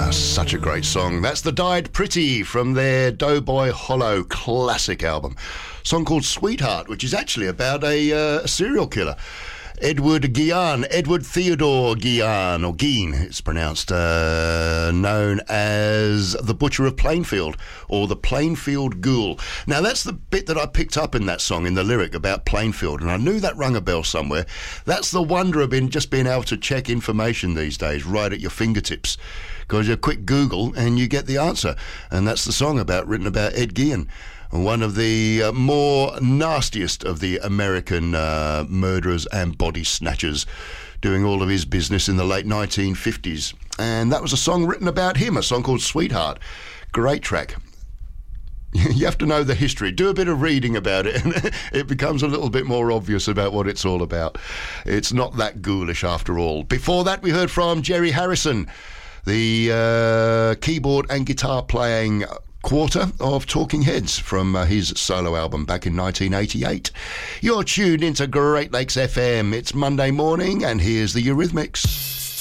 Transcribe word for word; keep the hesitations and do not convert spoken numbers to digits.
Such a great song. That's The Died Pretty from their Doughboy Hollow classic album. A song called Sweetheart, which is actually about a, uh, a serial killer. Edward Guillen, Edward Theodore Guillen, or Guillen, it's pronounced, uh, known as the Butcher of Plainfield, or the Plainfield Ghoul. Now, that's the bit that I picked up in that song, in the lyric about Plainfield, and I knew that rung a bell somewhere. That's the wonder of being, just being able to check information these days, right at your fingertips. Because you quick Google and you get the answer. And that's the song about written about Ed Guillen, one of the uh, more nastiest of the American uh, murderers and body snatchers, doing all of his business in the late nineteen fifties. And that was a song written about him, a song called Sweetheart. Great track. You have to know the history. Do a bit of reading about it, and it becomes a little bit more obvious about what it's all about. It's not that ghoulish after all. Before that, we heard from Jerry Harrison, the uh, keyboard and guitar playing quarter of Talking Heads from uh, his solo album back in nineteen eighty-eight. You're tuned into Great Lakes F M. It's Monday morning, and here's the Eurythmics.